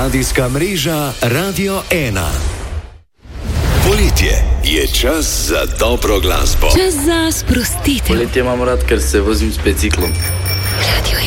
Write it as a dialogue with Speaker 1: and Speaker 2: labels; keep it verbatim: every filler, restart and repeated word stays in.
Speaker 1: Radijska mreža Radio ena. Poletje je čas za dobro glasbo.
Speaker 2: Čas za sprostitev.
Speaker 3: Poletje imam rad, ker se vozim s biciklom.
Speaker 2: Radio